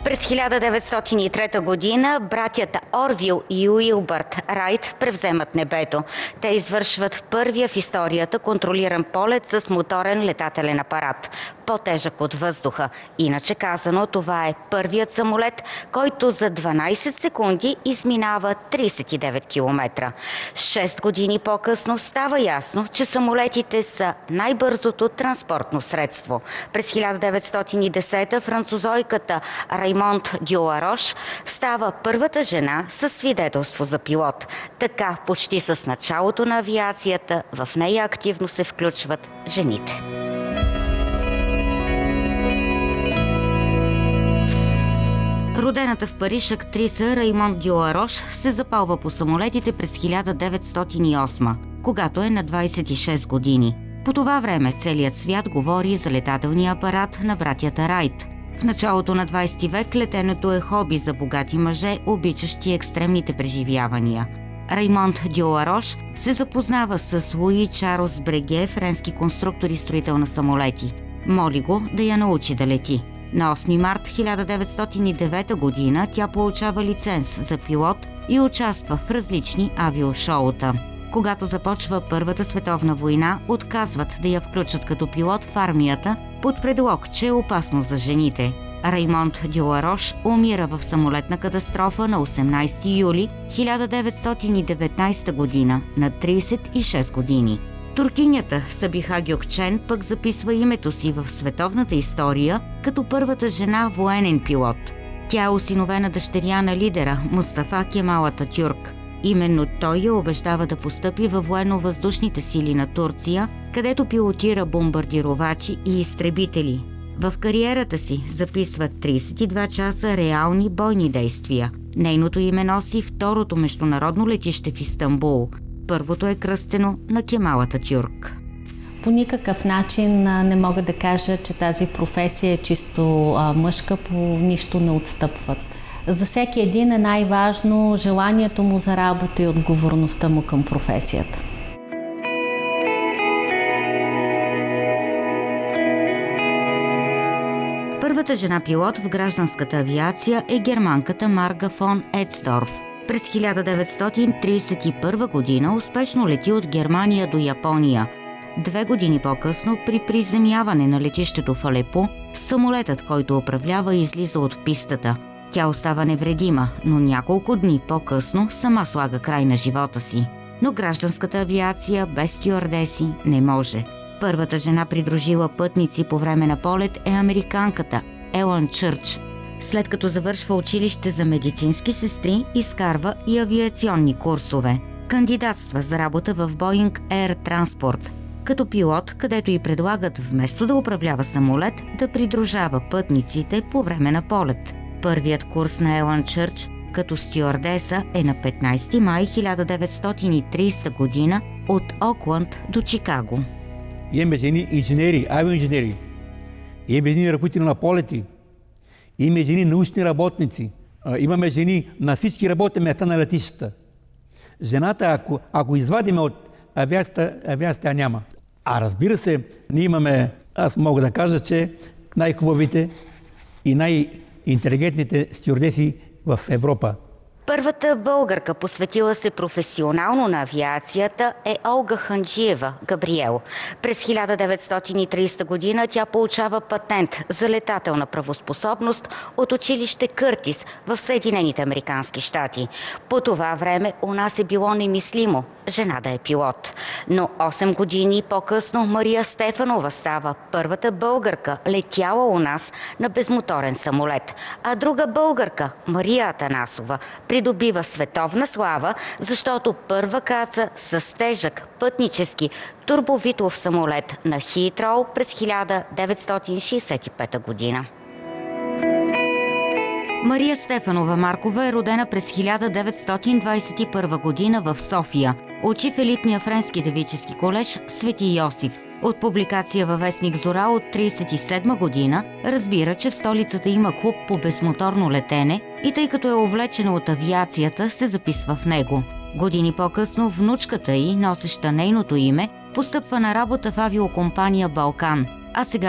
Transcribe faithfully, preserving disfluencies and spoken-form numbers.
През хиляда деветстотин и трета година братята Орвил и Уилбърт Райт превземат небето. Те извършват първия в историята контролиран полет с моторен летателен апарат, по-тежък от въздуха. Иначе казано, това е първият самолет, който за дванайсет секунди изминава трийсет и девет километра. Шест години по-късно става ясно, че самолетите са най-бързото транспортно средство. През хиляда деветстотин и десета французойката Раймонд Дюларош става първата жена със свидетелство за пилот. Така, почти с началото на авиацията, в нея активно се включват жените. Родената в Париж актриса Раймонд Дюларош се запалва по самолетите през хиляда деветстотин и осма, когато е на двайсет и шест години. По това време целият свят говори за летателния апарат на братята Райт. В началото на двайсети век летенето е хоби за богати мъже, обичащи екстремните преживявания. Раймонд Дюларош се запознава с Луи Чарлз Бреге, френски конструктор и строител на самолети. Моли го да я научи да лети. На осми март хиляда деветстотин и девета година тя получава лиценз за пилот и участва в различни авиошоута. Когато започва Първата световна война, отказват да я включат като пилот в армията под предлог, че е опасно за жените. Раймонд Дюларош умира в самолетна катастрофа на осемнайсети юли хиляда деветстотин и деветнайсета година на трийсет и шест години. Туркинята Сабиха Гьокчен пък записва името си в световната история като първата жена военен пилот. Тя е осиновена дъщеря на лидера Мустафа Кемал Ататюрк. Именно той я убеждава да постъпи във военно-въздушните сили на Турция, където пилотира бомбардировачи и изтребители. В кариерата си записва трийсет и два часа реални бойни действия. Нейното име носи второто международно летище в Истанбул. Първото е кръстено на Кемал Ататюрк. По никакъв начин не мога да кажа, че тази професия е чисто мъжка, по нищо не отстъпват. За всеки един е най-важно желанието му за работа и отговорността му към професията. Първата жена пилот в гражданската авиация е германката Марга фон Ецдорф. През хиляда деветстотин трийсет и първа година успешно лети от Германия до Япония. Две години по-късно, при приземяване на летището в Алепо, самолетът, който управлява, излиза от пистата. Тя остава невредима, но няколко дни по-късно сама слага край на живота си. Но гражданската авиация без стюардеси не може. Първата жена, придружила пътници по време на полет, е американката Елън Чърч. След като завършва училище за медицински сестри, изкарва и авиационни курсове. Кандидатства за работа в Boeing Air Transport като пилот, където й предлагат вместо да управлява самолет, да придружава пътниците по време на полет. Първият курс на Елън Чърч като стюардеса е на петнайсети май хиляда деветстотин и трийсета година от Окланд до Чикаго. Имаме жени инженери, авиоинженери, имаме жени ръководители на полети, имаме жени научни работници, имаме жени на всички работни места на летищата. Жената, ако, ако извадиме от авиацията, авиацията няма. А разбира се, ние имаме, аз мога да кажа, че най-хубавите и най-интелигентните стюардеси в Европа. Първата българка, посветила се професионално на авиацията, е Олга Ханджиева Габриел. През хиляда деветстотин и трийсета година тя получава патент за летателна правоспособност от училище Къртис в Съединените американски щати. По това време у нас е било немислимо жена да е пилот. Но осем години по-късно Мария Стефанова става първата българка, летяла у нас на безмоторен самолет. А друга българка, Мария Атанасова, придобива световна слава, защото първа каца с тежък пътнически турбовитлов самолет на Хитроу през хиляда деветстотин шейсет и пета година. Мария Стефанова Маркова е родена през хиляда деветстотин двайсет и първа година в София. Учи в елитния френски девически колеж Свети Йосиф. От публикация във вестник Зора от трийсет и седма година разбира, че в столицата има клуб по безмоторно летене и тъй като е увлечена от авиацията, се записва в него. Години по-късно внучката й, носеща нейното име, постъпва на работа в авиокомпания «Балкан», а сега